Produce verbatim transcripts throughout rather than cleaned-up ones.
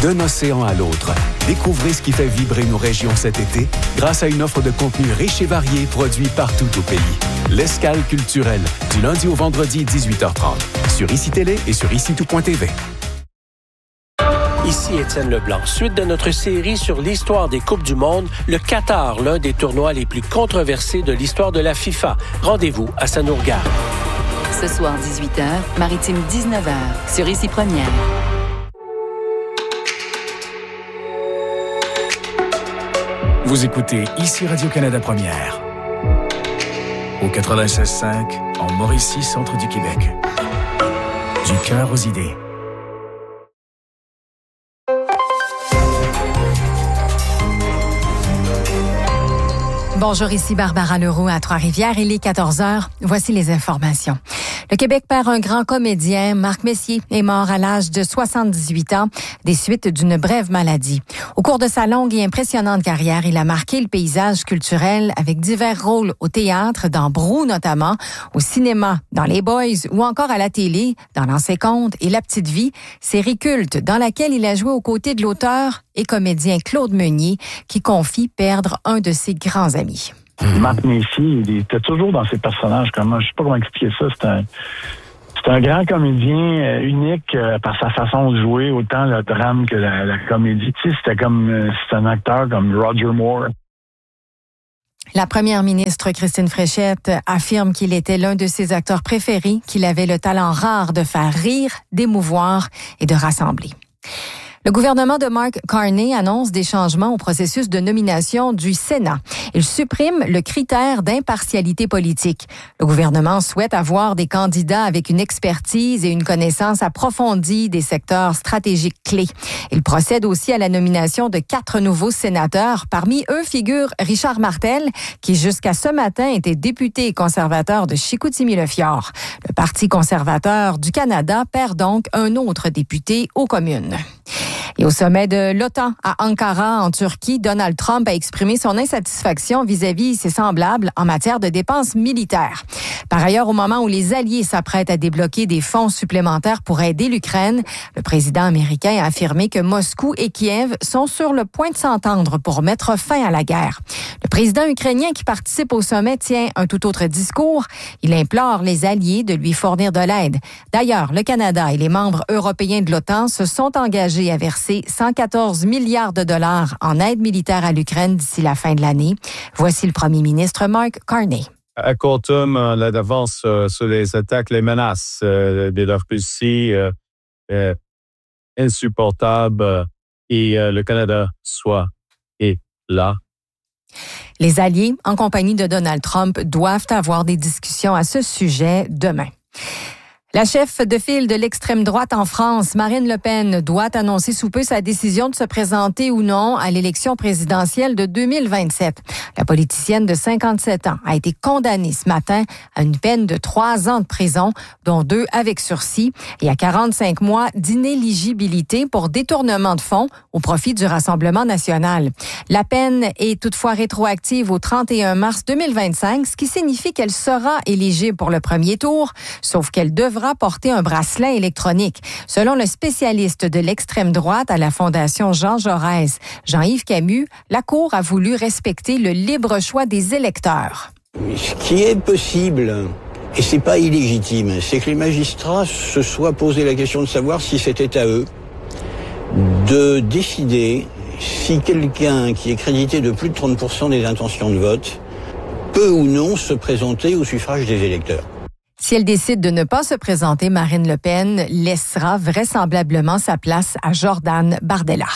d'un océan à l'autre. Découvrez ce qui fait vibrer nos régions cet été grâce à une offre de contenu riche et varié produit partout au pays. L'Escale culturelle, du lundi au vendredi, dix-huit heures trente, sur I C I Télé et sur ici tout point t v. Ici Étienne Leblanc. Suite de notre série sur l'histoire des Coupes du Monde, le Qatar, l'un des tournois les plus controversés de l'histoire de la FIFA. Rendez-vous à Sanourgard. Ce soir, dix-huit heures, Maritime dix-neuf heures, sur Ici Première. Vous écoutez Ici Radio-Canada Première. Au quatre-vingt-seize cinq, en Mauricie, centre du Québec. Du cœur aux idées. Bonjour, ici Barbara Leroux à Trois-Rivières. Il est quatorze heures. Voici les informations. Le Québec perd un grand comédien. Marc Messier est mort à l'âge de soixante-dix-huit ans des suites d'une brève maladie. Au cours de sa longue et impressionnante carrière, il a marqué le paysage culturel avec divers rôles au théâtre, dans Brou notamment, au cinéma, dans Les Boys ou encore à la télé, dans L'ancien conte et La petite vie, série culte dans laquelle il a joué aux côtés de l'auteur et comédien Claude Meunier, qui confie perdre un de ses grands amis. Marc Messier, il était toujours dans ses personnages. Comment, je sais pas comment expliquer ça. C'est un, c'est un grand comédien euh, unique euh, par sa façon de jouer, autant le drame que la, la comédie. Tu sais, c'était comme, euh, c'est un acteur comme Roger Moore. La première ministre Christine Fréchette affirme qu'il était l'un de ses acteurs préférés, qu'il avait le talent rare de faire rire, d'émouvoir et de rassembler. Le gouvernement de Mark Carney annonce des changements au processus de nomination du Sénat. Il supprime le critère d'impartialité politique. Le gouvernement souhaite avoir des candidats avec une expertise et une connaissance approfondie des secteurs stratégiques clés. Il procède aussi à la nomination de quatre nouveaux sénateurs. Parmi eux figure Richard Martel, qui jusqu'à ce matin était député conservateur de Chicoutimi-le-Fjord. Le Parti conservateur du Canada perd donc un autre député aux communes. Et au sommet de l'OTAN à Ankara, en Turquie, Donald Trump a exprimé son insatisfaction vis-à-vis ses semblables en matière de dépenses militaires. Par ailleurs, au moment où les alliés s'apprêtent à débloquer des fonds supplémentaires pour aider l'Ukraine, le président américain a affirmé que Moscou et Kiev sont sur le point de s'entendre pour mettre fin à la guerre. Le président ukrainien qui participe au sommet tient un tout autre discours. Il implore les alliés de lui fournir de l'aide. D'ailleurs, le Canada et les membres européens de l'OTAN se sont engagés à verser cent quatorze milliards de dollars en aide militaire à l'Ukraine d'ici la fin de l'année. Voici le premier ministre Mark Carney. À court terme, l'aide avance euh, sur les attaques, les menaces euh, de la Russie euh, euh, insupportables euh, et euh, le Canada soit est là. Les alliés, en compagnie de Donald Trump, doivent avoir des discussions à ce sujet demain. La chef de file de l'extrême droite en France, Marine Le Pen, doit annoncer sous peu sa décision de se présenter ou non à l'élection présidentielle de deux mille vingt-sept. La politicienne de cinquante-sept ans a été condamnée ce matin à une peine de trois ans de prison, dont deux avec sursis, et à quarante-cinq mois d'inéligibilité pour détournement de fonds au profit du Rassemblement national. La peine est toutefois rétroactive au trente et un mars deux mille vingt-cinq, ce qui signifie qu'elle sera éligible pour le premier tour, sauf qu'elle devra porter un bracelet électronique. Selon le spécialiste de l'extrême droite à la Fondation Jean Jaurès, Jean-Yves Camus, la Cour a voulu respecter le libre choix des électeurs. Ce qui est possible, et c'est pas illégitime, c'est que les magistrats se soient posé la question de savoir si c'était à eux de décider si quelqu'un qui est crédité de plus de trente pour cent des intentions de vote peut ou non se présenter au suffrage des électeurs. Si elle décide de ne pas se présenter, Marine Le Pen laissera vraisemblablement sa place à Jordan Bardella.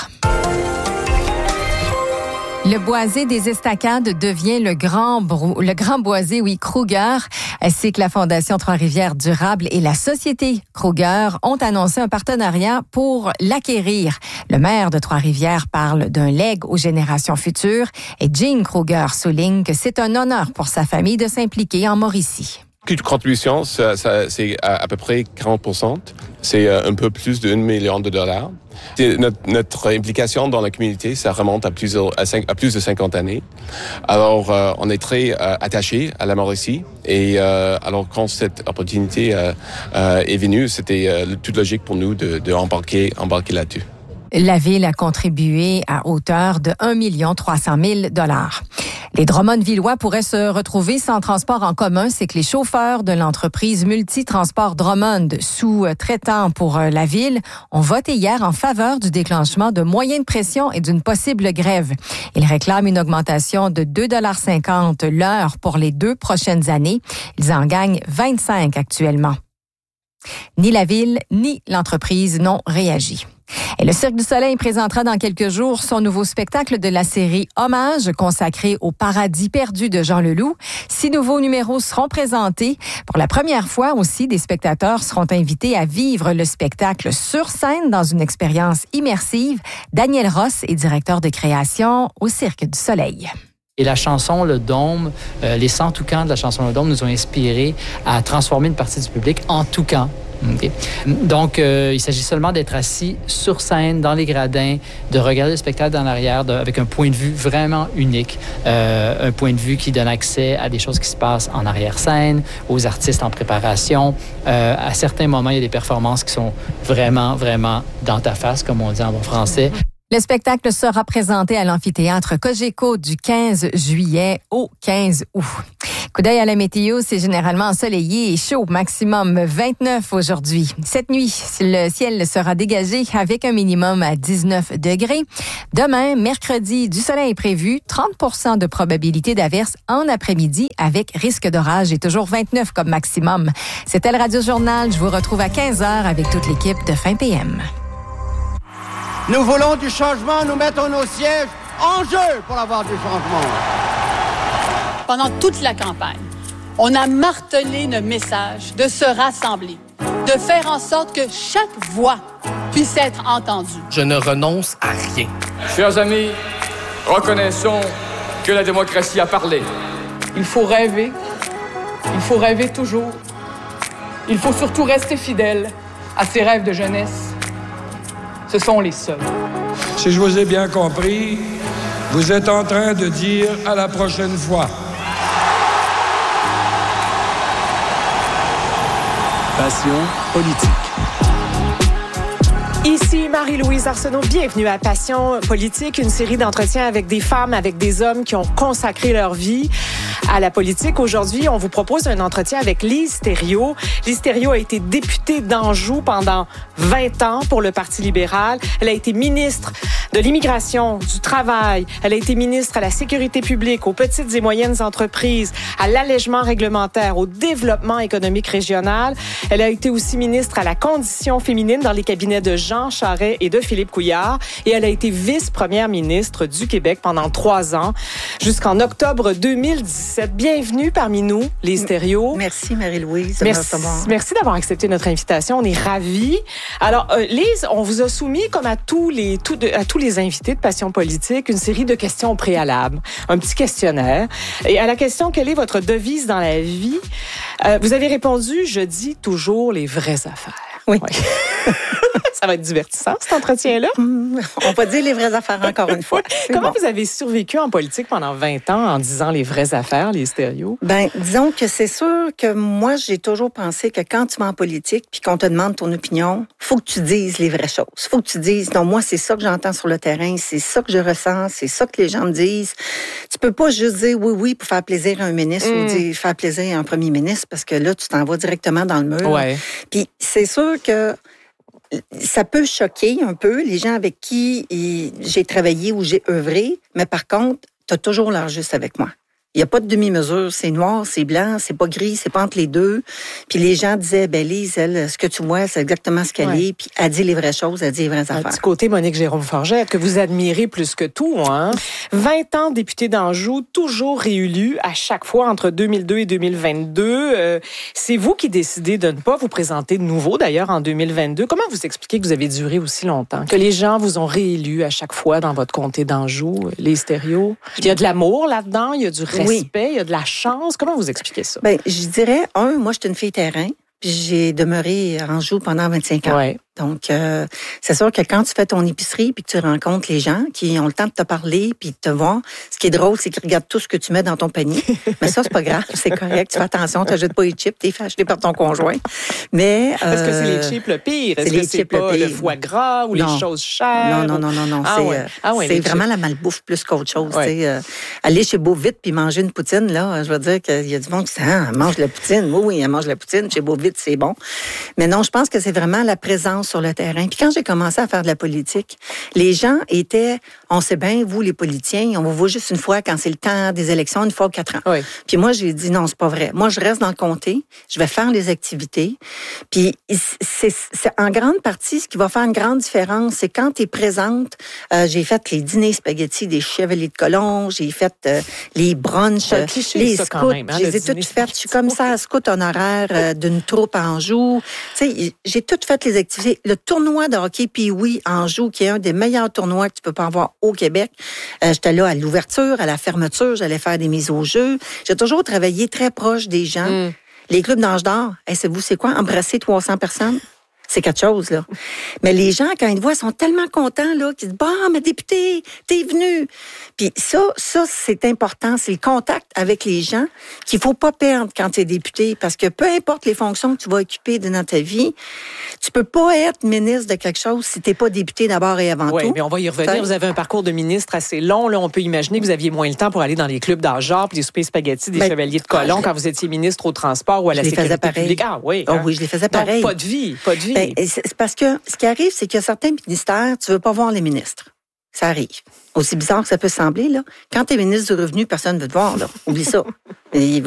Le boisé des Estacades devient le grand, brou- le grand boisé, oui, Kruger. C'est que la Fondation Trois-Rivières Durable et la Société Kruger ont annoncé un partenariat pour l'acquérir. Le maire de Trois-Rivières parle d'un legs aux générations futures et Jean Kruger souligne que c'est un honneur pour sa famille de s'impliquer en Mauricie. Toute contribution, ça, ça, c'est à, à peu près quarante pour cent. C'est un peu plus d'un million de dollars. Notre, notre implication dans la communauté, ça remonte à, plusieurs, à, cinq, à plus de cinquante années. Alors, euh, on est très euh, attachés à la Mauricie. Et euh, alors, quand cette opportunité euh, euh, est venue, c'était euh, toute logique pour nous de, de embarquer, embarquer là-dessus. La ville a contribué à hauteur de un million trois cent mille dollars. Les Drummondvillois pourraient se retrouver sans transport en commun. C'est que les chauffeurs de l'entreprise Multitransport Drummond, sous-traitant pour la ville, ont voté hier en faveur du déclenchement de moyens de pression et d'une possible grève. Ils réclament une augmentation de deux dollars cinquante l'heure pour les deux prochaines années. Ils en gagnent vingt-cinq actuellement. Ni la ville, ni l'entreprise n'ont réagi. Et le Cirque du Soleil présentera dans quelques jours son nouveau spectacle de la série Hommage, consacré au paradis perdu de Jean Leloup. Six nouveaux numéros seront présentés. Pour la première fois aussi, des spectateurs seront invités à vivre le spectacle sur scène dans une expérience immersive. Daniel Ross est directeur de création au Cirque du Soleil. Et la chanson Le Dôme, euh, les cent toucans de la chanson Le Dôme nous ont inspirés à transformer une partie du public en toucan. Okay. Donc, euh, il s'agit seulement d'être assis sur scène, dans les gradins, de regarder le spectacle en arrière de, avec un point de vue vraiment unique, euh, un point de vue qui donne accès à des choses qui se passent en arrière-scène, aux artistes en préparation. Euh, à certains moments, il y a des performances qui sont vraiment, vraiment dans ta face, comme on dit en bon français. Le spectacle sera présenté à l'amphithéâtre Cogeco du quinze juillet au quinze août. Coup d'œil à la météo, c'est généralement ensoleillé et chaud, maximum vingt-neuf aujourd'hui. Cette nuit, le ciel sera dégagé avec un minimum à dix-neuf degrés. Demain, mercredi, du soleil est prévu, trente pour cent de probabilité d'averse en après-midi avec risque d'orage et toujours vingt-neuf comme maximum. C'était le Radio Journal. Je vous retrouve à quinze heures avec toute l'équipe de Fin P M. Nous voulons du changement, nous mettons nos sièges en jeu pour avoir du changement. Pendant toute la campagne, on a martelé le message de se rassembler, de faire en sorte que chaque voix puisse être entendue. Je ne renonce à rien. Chers amis, reconnaissons que la démocratie a parlé. Il faut rêver. Il faut rêver toujours. Il faut surtout rester fidèle à ses rêves de jeunesse. Ce sont les seuls. Si je vous ai bien compris, vous êtes en train de dire à la prochaine fois. Passion politique. Ici Marie-Louise Arsenault, bienvenue à Passion politique, une série d'entretiens avec des femmes, avec des hommes qui ont consacré leur vie à la politique. Aujourd'hui, on vous propose un entretien avec Lise Thériault. Lise Thériault a été députée d'Anjou pendant vingt ans pour le Parti libéral. Elle a été ministre de l'Immigration, du Travail. Elle a été ministre à la Sécurité publique, aux petites et moyennes entreprises, à l'allègement réglementaire, au développement économique régional. Elle a été aussi ministre à la condition féminine dans les cabinets de Jean Charest et de Philippe Couillard. Et elle a été vice-première ministre du Québec pendant trois ans, jusqu'en octobre deux mille dix-sept. Bienvenue parmi nous, Lise Thériault. Merci, Marie-Louise. Merci, merci d'avoir accepté notre invitation. On est ravis. Alors, euh, Lise, on vous a soumis, comme à tous les, tout de, à tous les invités de Passion politique, une série de questions préalables, un petit questionnaire. Et à la question « Quelle est votre devise dans la vie? Euh, » vous avez répondu « Je dis toujours les vraies affaires ». Oui. Ouais. Ça va être divertissant, cet entretien-là. Mmh, on va dire les vraies affaires encore une fois. Comment bon. vous avez survécu en politique pendant vingt ans en disant les vraies affaires, Lise Thériault? Ben, disons que c'est sûr que moi, j'ai toujours pensé que quand tu vas en politique puis qu'on te demande ton opinion, faut que tu dises les vraies choses. Faut que tu dises, non, moi, c'est ça que j'entends sur le terrain, c'est ça que je ressens, c'est ça que les gens me disent. Tu peux pas juste dire oui, oui pour faire plaisir à un ministre mmh. ou dire faire plaisir à un premier ministre parce que là, tu t'en vas directement dans le mur. Ouais. Puis c'est sûr que ça peut choquer un peu les gens avec qui j'ai travaillé ou j'ai œuvré, mais par contre, tu as toujours l'air juste avec moi. Il n'y a pas de demi-mesure, c'est noir, c'est blanc, c'est pas gris, c'est pas entre les deux. Puis les gens disaient, ben Lise, elle, ce que tu vois, c'est exactement ce qu'elle ouais. est. Puis elle dit les vraies choses, elle dit les vraies affaires. Un petit côté Monique Jérôme-Forget, que vous admirez plus que tout, hein? vingt ans députée d'Anjou, toujours réélue à chaque fois entre deux mille deux et deux mille vingt-deux. Euh, c'est vous qui décidez de ne pas vous présenter de nouveau, d'ailleurs, en deux mille vingt-deux. Comment vous expliquez que vous avez duré aussi longtemps? Que les gens vous ont réélu à chaque fois dans votre comté d'Anjou, Lise Thériault? Il y a de l'amour là-dedans, il y a du respect, oui. il y a de la chance. Comment vous expliquez ça? Ben, je dirais, un, moi, je suis une fille terrain, puis j'ai demeuré à Anjou pendant vingt-cinq ans. Ouais. Donc, euh, c'est sûr que quand tu fais ton épicerie puis que tu rencontres les gens qui ont le temps de te parler puis de te voir, ce qui est drôle, c'est qu'ils regardent tout ce que tu mets dans ton panier. Mais ça, c'est pas grave, c'est correct. Tu fais attention, tu n'achètes pas les chips, t'es fait acheter par ton conjoint. Mais euh, est-ce que c'est les chips le pire? Est-ce c'est que c'est pas le, le foie gras ou non. les choses chères? Non, non, non, non, non. Ah c'est ouais. euh, ah ouais, c'est vraiment chips. La malbouffe plus qu'autre chose. Ouais. Euh, aller chez Beau Vite puis manger une poutine, là, je veux dire qu'il y a du monde qui dit ah, elle mange la poutine. Oui, oui, elle mange la poutine. Chez Beau Vite, c'est bon. Mais non, je pense que c'est vraiment la présence sur le terrain. Puis quand j'ai commencé à faire de la politique, les gens étaient, on sait bien, vous les politiciens, on vous voit juste une fois quand c'est le temps des élections, une fois ou quatre ans. Oui. Puis moi, j'ai dit non, c'est pas vrai. Moi, je reste dans le comté, je vais faire les activités. Puis c'est, c'est en grande partie ce qui va faire une grande différence, c'est quand tu es présente. Euh, j'ai fait les dîners spaghettis des Chevaliers de Colomb, j'ai fait euh, les brunchs, euh, cliché, les ça, scouts. quand même, hein, je les ai toutes faites. Je suis comme ça, scout honoraire euh, d'une troupe à Anjou. Tu sais, j'ai toutes fait les activités. Le tournoi de hockey Pee-Wee Anjou, qui est un des meilleurs tournois que tu peux pas avoir au Québec. Euh, j'étais là à l'ouverture, à la fermeture, j'allais faire des mises au jeu. J'ai toujours travaillé très proche des gens. Mm. Les clubs d'Ange d'Or, hey, c'est vous, c'est quoi? Embrasser trois cents personnes? C'est quelque chose, là. Mais les gens, quand ils te voient, sont tellement contents, là, qu'ils disent, bah, ma députée, t'es venue. Puis ça, ça, c'est important. C'est le contact avec les gens qu'il faut pas perdre quand t'es député. Parce que peu importe les fonctions que tu vas occuper dans ta vie, tu peux pas être ministre de quelque chose si t'es pas député d'abord et avant oui, tout. Oui, mais on va y revenir. Vous avez un parcours de ministre assez long, là. On peut imaginer que vous aviez moins le temps pour aller dans les clubs d'Argent, puis les soupers spaghettis des ben, Chevaliers de Colomb quand vous étiez ministre au transport ou à la sécurité publique. Ah oui. Oh, hein? Oui, je les faisais pareil. Donc, pas de vie, pas de vie. Ben, c'est parce que ce qui arrive, c'est qu'il y a certains ministères, tu veux pas voir les ministres. Ça arrive. Aussi bizarre que ça peut sembler, là. Quand tu es ministre du Revenu, personne ne veut te voir, là. Oublie ça. Ils